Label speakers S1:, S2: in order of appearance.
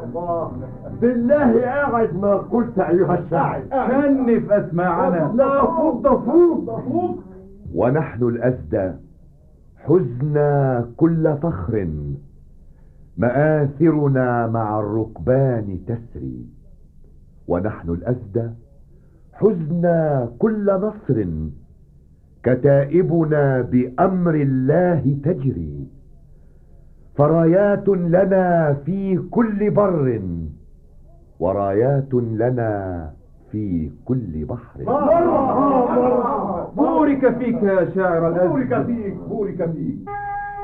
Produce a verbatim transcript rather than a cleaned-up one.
S1: بالله قاعد ما قلت أيها الشاعر.
S2: كنف أسماعنا.
S1: لا فض فوق.
S3: ونحن الأسدى حزنا كل فخر، مآثرنا مع الركبان تسري. ونحن الأسدى حزنا كل نصر، كتائبنا بأمر الله تجري. فرايات لنا في كل بر، ورايات لنا في كل بحر.
S2: بورك فيك يا شاعر الأزد.
S1: بورك فيك بورك فيك.